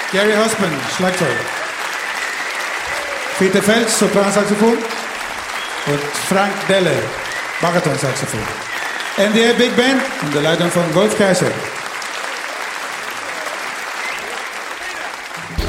Gary Husband, Schlagzeug. Peter Fels, Sopransaxophon. Und Frank Delle, Baritonsaxophon. NDR Big Band unter Leitung von Wolf Kaiser.